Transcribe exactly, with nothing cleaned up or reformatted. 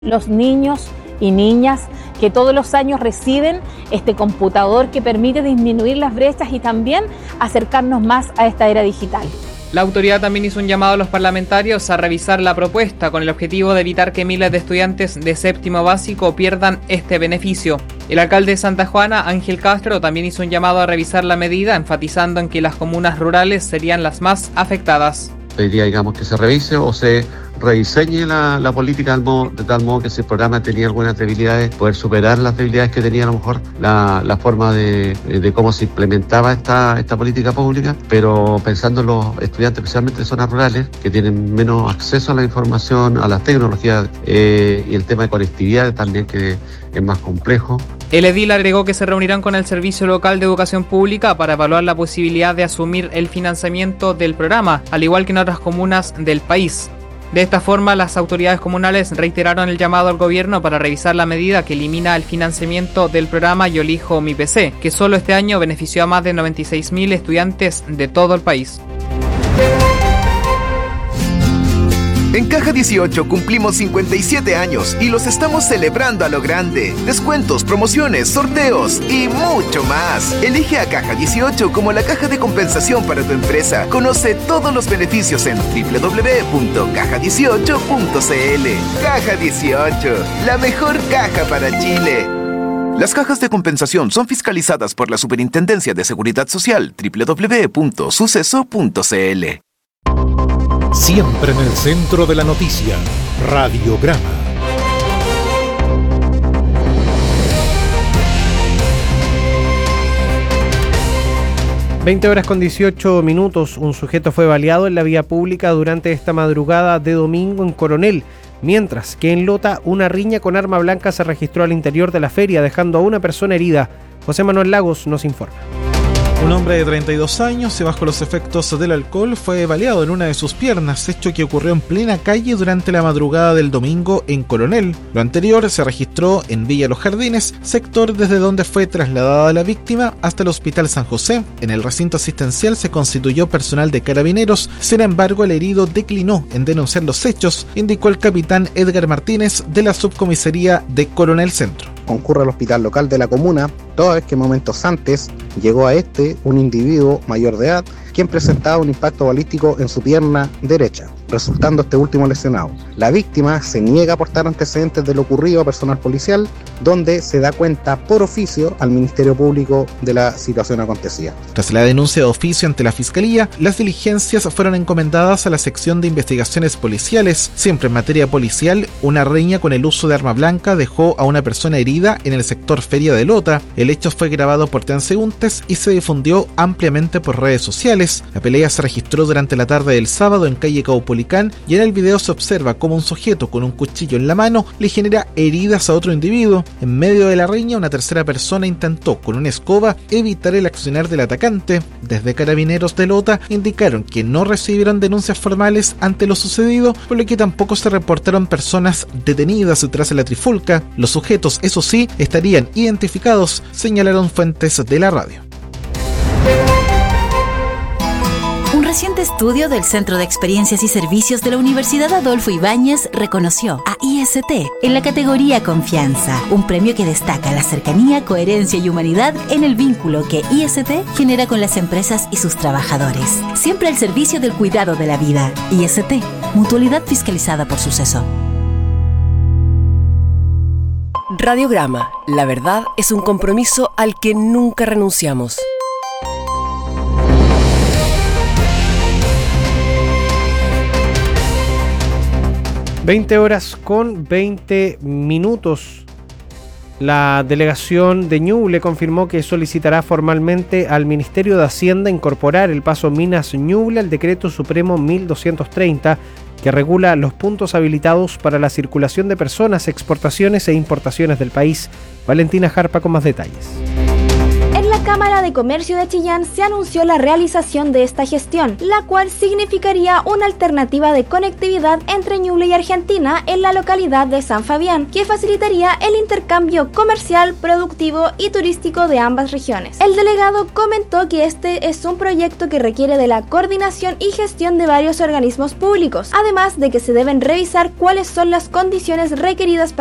Los niños y niñas que todos los años reciben este computador que permite disminuir las brechas y también acercarnos más a esta era digital. La autoridad también hizo un llamado a los parlamentarios a revisar la propuesta con el objetivo de evitar que miles de estudiantes de séptimo básico pierdan este beneficio. El alcalde de Santa Juana, Ángel Castro, también hizo un llamado a revisar la medida, enfatizando en que las comunas rurales serían las más afectadas. Pediría, digamos, que se revise o se rediseñe la, la política de, modo, de tal modo que si el programa tenía algunas debilidades, poder superar las debilidades que tenía a lo mejor la, la forma de, de cómo se implementaba esta, esta política pública, pero pensando en los estudiantes, especialmente de zonas rurales, que tienen menos acceso a la información, a las tecnologías eh, y el tema de conectividad también, que es más complejo. El edil agregó que se reunirán con el Servicio Local de Educación Pública para evaluar la posibilidad de asumir el financiamiento del programa, al igual que en otras comunas del país. De esta forma, las autoridades comunales reiteraron el llamado al gobierno para revisar la medida que elimina el financiamiento del programa Yo Elijo Mi P C, que solo este año benefició a más de noventa y seis mil estudiantes de todo el país. En Caja dieciocho cumplimos cincuenta y siete años y los estamos celebrando a lo grande. Descuentos, promociones, sorteos y mucho más. Elige a Caja dieciocho como la caja de compensación para tu empresa. Conoce todos los beneficios en doble u doble u doble u punto caja dieciocho punto c l. Caja dieciocho, la mejor caja para Chile. Las cajas de compensación son fiscalizadas por la Superintendencia de Seguridad Social, doble u doble u doble u punto suceso punto c l. Siempre en el centro de la noticia, Radiograma. veinte horas con dieciocho minutos, un sujeto fue baleado en la vía pública durante esta madrugada de domingo en Coronel, mientras que en Lota una riña con arma blanca se registró al interior de la feria, dejando a una persona herida. José Manuel Lagos nos informa. Un hombre de treinta y dos años y bajo los efectos del alcohol fue baleado en una de sus piernas, hecho que ocurrió en plena calle durante la madrugada del domingo en Coronel. Lo anterior se registró en Villa Los Jardines, sector desde donde fue trasladada la víctima hasta el Hospital San José. En el recinto asistencial se constituyó personal de carabineros, sin embargo el herido declinó en denunciar los hechos, indicó el capitán Edgar Martínez de la subcomisaría de Coronel Centro. Concurre al hospital local de la comuna, toda vez que momentos antes llegó a este un individuo mayor de edad, quien presentaba un impacto balístico en su pierna derecha, resultando este último lesionado. La víctima se niega a aportar antecedentes de lo ocurrido a personal policial, donde se da cuenta por oficio al Ministerio Público de la situación acontecida. Tras la denuncia de oficio ante la Fiscalía, las diligencias fueron encomendadas a la sección de investigaciones policiales. Siempre en materia policial, una riña con el uso de arma blanca dejó a una persona herida en el sector Feria de Lota. El hecho fue grabado por transeúntes y se difundió ampliamente por redes sociales. La pelea se registró durante la tarde del sábado en calle Caupolicán y en el video se observa cómo un sujeto con un cuchillo en la mano le genera heridas a otro individuo. En medio de la riña, una tercera persona intentó con una escoba evitar el accionar del atacante. Desde Carabineros de Lota indicaron que no recibieron denuncias formales ante lo sucedido, por lo que tampoco se reportaron personas detenidas tras la trifulca. Los sujetos, eso sí, estarían identificados, señalaron fuentes de la radio. Un reciente estudio del Centro de Experiencias y Servicios de la Universidad Adolfo Ibáñez reconoció a I S T en la categoría Confianza, un premio que destaca la cercanía, coherencia y humanidad en el vínculo que I S T genera con las empresas y sus trabajadores, siempre al servicio del cuidado de la vida. I S T, mutualidad fiscalizada por Suceso. Radiograma, la verdad es un compromiso al que nunca renunciamos. veinte horas con veinte minutos. La delegación de Ñuble confirmó que solicitará formalmente al Ministerio de Hacienda incorporar el paso Minas Ñuble al Decreto Supremo mil doscientos treinta, que regula los puntos habilitados para la circulación de personas, exportaciones e importaciones del país. Valentina Jarpa con más detalles. En la la Cámara de Comercio de Chillán se anunció la realización de esta gestión, la cual significaría una alternativa de conectividad entre Ñuble y Argentina en la localidad de San Fabián, que facilitaría el intercambio comercial, productivo y turístico de ambas regiones. El delegado comentó que este es un proyecto que requiere de la coordinación y gestión de varios organismos públicos, además de que se deben revisar cuáles son las condiciones requeridas